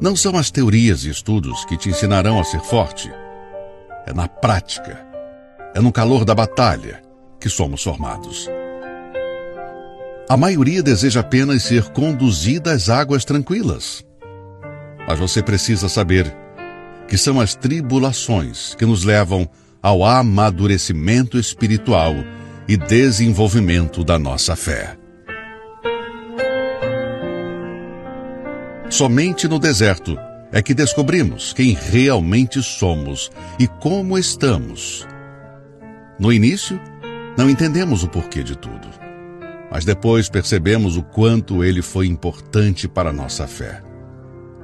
Não são as teorias e estudos que te ensinarão a ser forte. É na prática, é no calor da batalha que somos formados. A maioria deseja apenas ser conduzida às águas tranquilas. Mas você precisa saber que são as tribulações que nos levam ao amadurecimento espiritual e desenvolvimento da nossa fé. Somente no deserto é que descobrimos quem realmente somos e como estamos. No início, não entendemos o porquê de tudo, mas depois percebemos o quanto ele foi importante para a nossa fé.